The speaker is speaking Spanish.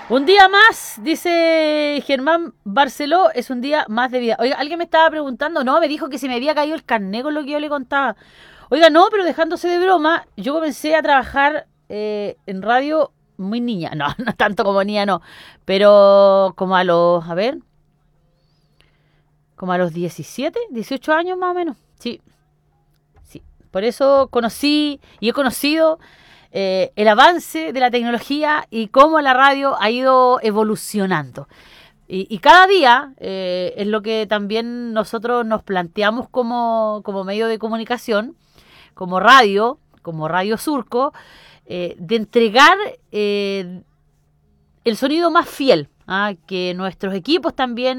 Un día más, dice Germán Barceló, es un día más de vida. Oiga, alguien me estaba preguntando, no, me dijo que se me había caído el carné con lo que yo le contaba. Oiga, no, pero dejándose de broma, yo comencé a trabajar en radio muy niña. No, no tanto como niña, no. Pero como a los, a ver, como a los 17, 18 años más o menos. Sí, sí. Por eso conocí y he conocido el avance de la tecnología y cómo la radio ha ido evolucionando. Y cada día es lo que también nosotros nos planteamos como medio de comunicación, como Radio Surco, de entregar el sonido más fiel, ¿ah? Que nuestros equipos también